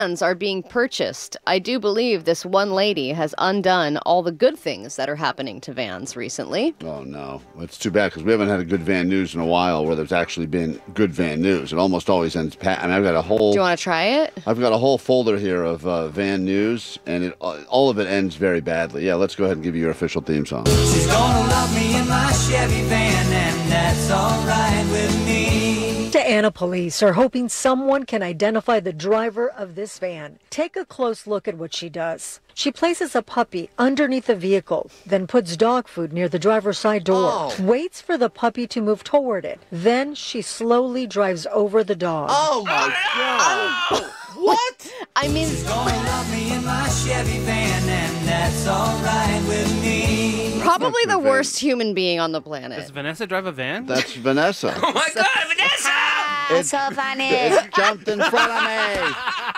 vans are being purchased. I do believe this one lady has undone all the good things that are happening to vans recently. Oh, no. It's too bad because we haven't had a good van news in a while where there's actually been good van news. It almost always ends... I've got a whole... Do you want to try it? I've got a whole folder here of van news, and all of it ends very badly. Yeah, let's go ahead and give you your official theme song. She's gonna love me in my Chevy van, and that's all right with me. Anna police are hoping someone can identify the driver of this van. Take a close look at what she does. She places a puppy underneath the vehicle, then puts dog food near the driver's side door, waits for the puppy to move toward it. Then she slowly drives over the dog. Oh, my God. What? I mean... She's gonna love me in my Chevy van, and that's all right with me. Probably the worst human being on the planet. Does Vanessa drive a van? That's Vanessa. Oh, my God, Vanessa! It's so funny. It jumped in front of me.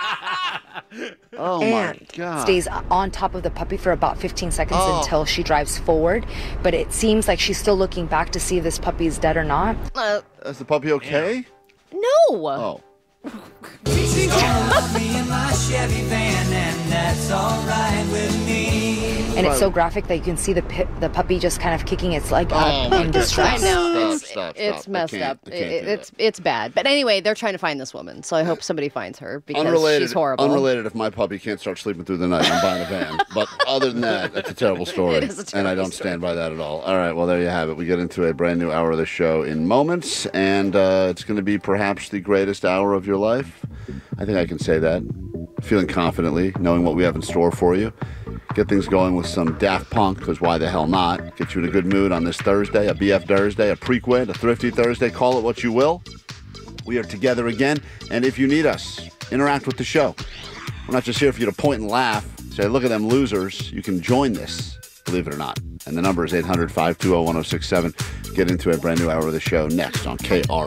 Oh, my God. Stays on top of the puppy for about 15 seconds until she drives forward. But it seems like she's still looking back to see if this puppy is dead or not. Is the puppy okay? No. Oh. She's gonna love me in my Chevy van, and that's all right with me. And it's so graphic that you can see the puppy just kind of kicking its leg up in distress. I know. Stop. It's messed up. I can't do that. It's bad. But anyway, they're trying to find this woman, so I hope somebody finds her because Unrelated, she's horrible. Unrelated if my puppy can't start sleeping through the night, I'm buying a van. But other than that, that's a terrible story. It is a terrible and I don't stand by that at all. All right, well, there you have it. We get into a brand new hour of the show in moments, and it's going to be perhaps the greatest hour of your life. I think I can say that, feeling confidently, knowing what we have in store for you. Get things going with some Daft Punk, because why the hell not? Get you in a good mood on this Thursday, a BF Thursday, a Prequid, a Thrifty Thursday, call it what you will. We are together again, and if you need us, interact with the show. We're not just here for you to point and laugh, say, look at them losers. You can join this, believe it or not. And the number is 800-520-1067. Get into a brand new hour of the show next on KROC.